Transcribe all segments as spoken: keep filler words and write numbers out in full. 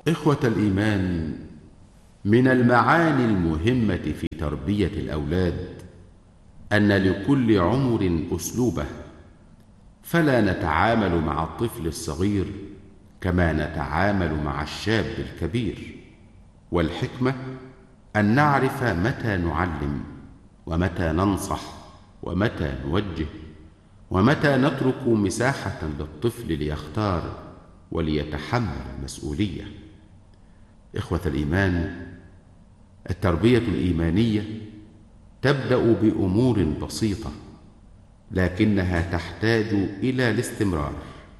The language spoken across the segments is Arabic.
إخوة الإيمان، من المعاني المهمة في تربية الأولاد أن لكل عمر أسلوبه، فلا نتعامل مع الطفل الصغير كما نتعامل مع الشاب الكبير. والحكمة أن نعرف متى نعلم، ومتى ننصح، ومتى نوجه، ومتى نترك مساحة للطفل ليختار وليتحمل المسؤولية. إخوة الإيمان، التربية الإيمانية تبدأ بأمور بسيطة، لكنها تحتاج إلى الاستمرار.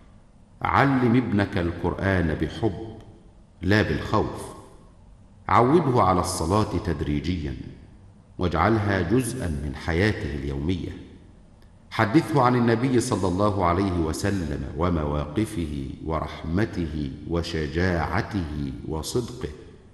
علم ابنك القرآن بحب لا بالخوف. عوده على الصلاة تدريجيا، واجعلها جزءا من حياته اليومية. حدثه عن النبي صلى الله عليه وسلم ومواقفه ورحمته وشجاعته وصدقه.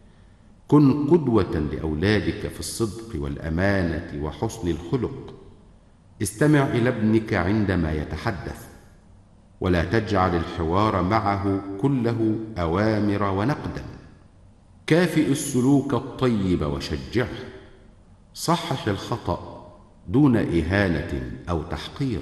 كن قدوة لأولادك في الصدق والأمانة وحسن الخلق. استمع إلى ابنك عندما يتحدث، ولا تجعل الحوار معه كله أوامر ونقدا. كافئ السلوك الطيب وشجعه. صحح الخطأ دون إهانة أو تحقير.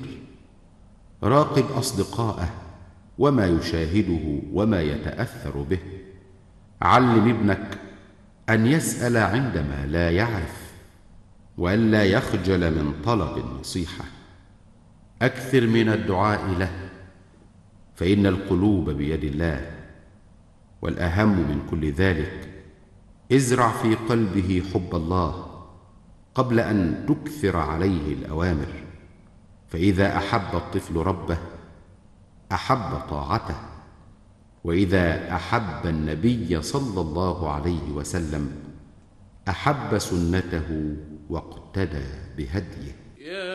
راقب أصدقاءه وما يشاهده وما يتأثر به. علم ابنك أن يسأل عندما لا يعرف، وأن لا يخجل من طلب النصيحة. أكثر من الدعاء له، فإن القلوب بيد الله. والأهم من كل ذلك، ازرع في قلبه حب الله قبل أن تكثر عليه الأوامر. فإذا أحب الطفل ربه أحب طاعته، وإذا أحب النبي صلى الله عليه وسلم أحب سنته واقتدى بهديه.